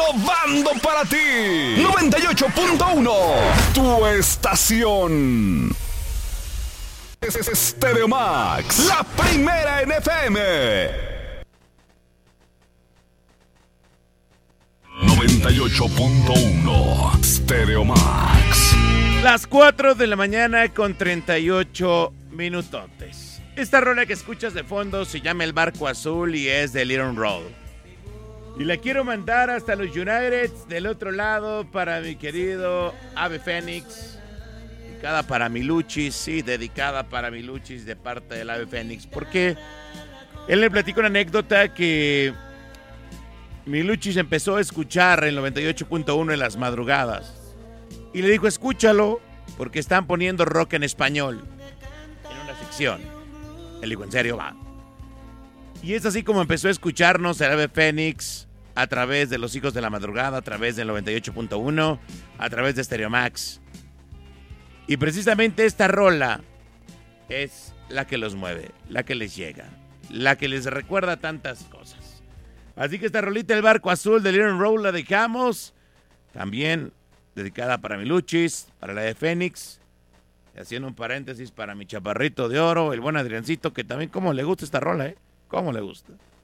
innovando para ti. 98.1, tu estación. Stereo Max, la primera en FM. 98.1, Stereo Max. Las 4 de la mañana con 38 minutotes. Esta rola que escuchas de fondo se llama El Barco Azul y es de Little Roll. Y la quiero mandar hasta los United del otro lado para mi querido Ave Fénix. Dedicada para mi Luchis, sí, dedicada para mi Luchis de parte del Ave Fénix. Porque él le platicó una anécdota que mi Luchis empezó a escuchar el 98.1 en las madrugadas. Y le dijo, escúchalo, porque están poniendo rock en español en una sección. Él dijo, ¿en serio? Va. Y es así como empezó a escucharnos el Ave Fénix a través de Los Hijos de la Madrugada, a través del 98.1, a través de Stereo Max. Y precisamente esta rola es la que los mueve, la que les llega, la que les recuerda tantas cosas. Así que esta rolita, El Barco Azul de Little Roll, la dejamos. También dedicada para mi Luchis, para la de Fénix. Y haciendo un paréntesis para mi chaparrito de oro, el buen Adriancito, que también cómo le gusta esta rola, ¿eh? Cómo le gusta.